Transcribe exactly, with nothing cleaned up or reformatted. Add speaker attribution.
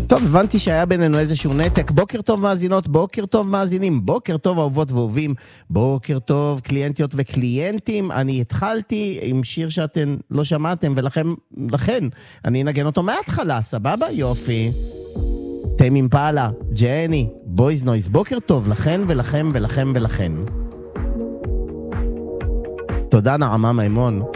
Speaker 1: טוב, הבנתי שהיה בינינו איזשהו נתק. בוקר טוב מאזינות, בוקר טוב מאזינים, בוקר טוב אהובות ואהובים, בוקר טוב קליינטיות וקליינטים. אני התחלתי עם שיר שאתם לא שמעתם, ולכן לכן, אני אנגן אותו מההתחלה, סבבה? יופי. טיימ אימפלה, ג'ני, בויז נויז, בוקר טוב לכן ולכם ולכם ולכן. תודה נעמה מימון.